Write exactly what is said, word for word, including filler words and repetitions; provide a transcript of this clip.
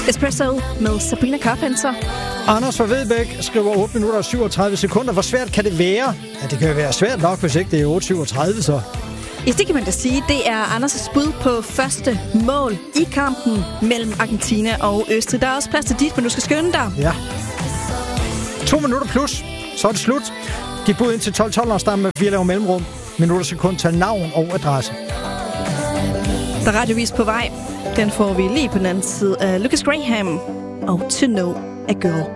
Espresso med Sabrina Carpenter. Anders fra Vedbæk skriver otte minutter og syvogtredive sekunder. Hvor svært kan det være? Ja, det kan jo være svært nok, hvis ikke det er otte syvogtredive, så... Ja, det kan man da sige. Det er Anders' bud på første mål i kampen mellem Argentina og Østrig. Der er også plads til dit, men du skal skynde dig. Ja. To minutter plus, så er det slut. Giv bud ind til tolv tolv og start med fire laver mellemrum. Minutter sekund, tal navn og adresse. Der er radiovis på vej. Den får vi lige på den anden side af Lucas Graham og To Know a Girl.